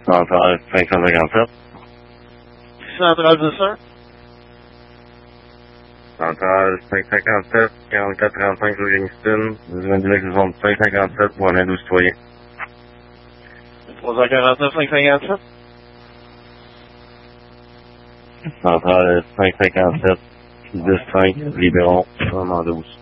Centrale 557. Centrale de ça. Centrale 557, 4435 Livingston, 186557 pour un 12 citoyen. 349 557. Centrale 557, 10-5, Libéron, 92.